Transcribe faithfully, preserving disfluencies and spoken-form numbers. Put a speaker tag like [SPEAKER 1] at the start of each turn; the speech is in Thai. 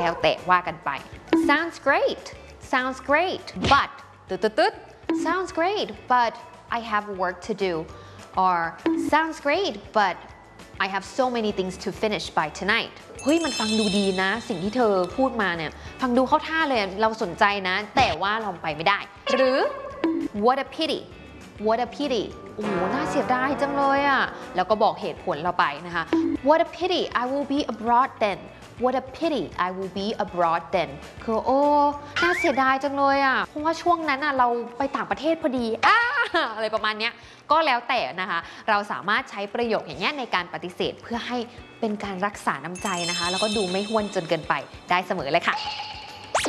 [SPEAKER 1] แล้วแต่ว่ากันไป sounds great sounds great but ตึ๊ดตึ๊ด sounds great but I have work to do or sounds great but I have so many things to finish by tonight เฮ้ยมันฟังดูดีนะสิ่งที่เธอพูดมาเนี่ยฟังดูเข้าท่าเลยเราสนใจนะแต่ว่าเราไปไม่ได้หรือ what a pity what a pity โอ้โหน่าเสียดายจังเลยอ่ะแล้วก็บอกเหตุผลเราไปนะคะ what a pity I will be abroad then what a pity I will be abroad then คือโอ้น่าเสียดายจังเลยอ่ะเพราะว่าช่วงนั้นอ่ะเราไปต่างประเทศพอดีอ่าอะไรประมาณเนี้ยก็แล้วแต่นะคะเราสามารถใช้ประโยคอย่างเงี้ยในการปฏิเสธเพื่อให้เป็นการรักษาน้ำใจนะคะแล้วก็ดูไม่ห้วนจนเกินไปได้เสมอเลยค่ะ